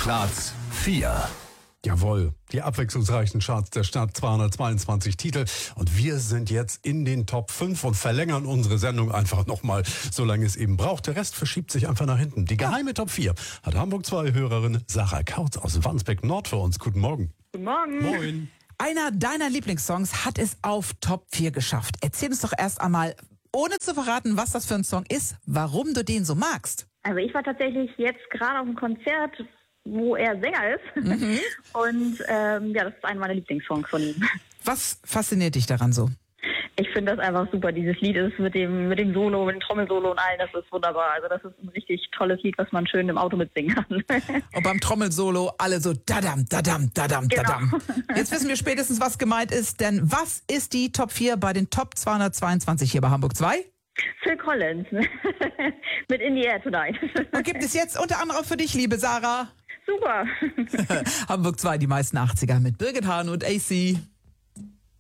Platz 4. Jawohl, die abwechslungsreichen Charts der Stadt, 222 Titel. Und wir sind jetzt in den Top 5 und verlängern unsere Sendung einfach nochmal, solange es eben braucht. Der Rest verschiebt sich einfach nach hinten. Die geheime Top 4 hat Hamburg 2 Hörerin Sarah Kautz aus Wandsbek Nord für uns. Guten Morgen. Guten Morgen. Moin. Einer deiner Lieblingssongs hat es auf Top 4 geschafft. Erzähl uns doch erst einmal, ohne zu verraten, was das für ein Song ist, warum du den so magst. Also ich war tatsächlich jetzt gerade auf einem Konzert, wo er Sänger ist. Und das ist einer meiner Lieblingssongs von ihm. Was fasziniert dich daran so? Ich finde das einfach super. Dieses Lied ist mit dem Solo, mit dem Trommelsolo und allem, das ist wunderbar. Also das ist ein richtig tolles Lied, was man schön im Auto mitsingen kann. Und beim Trommelsolo alle so dadam, dadam, dadam, dadam. Jetzt wissen wir spätestens, was gemeint ist, denn was ist die Top 4 bei den Top 222 hier bei Hamburg 2? Phil Collins mit In the Air Tonight. Und gibt es jetzt unter anderem für dich, liebe Sarah, Super. Hamburg 2, die meisten 80er mit Birgit Hahn und AC.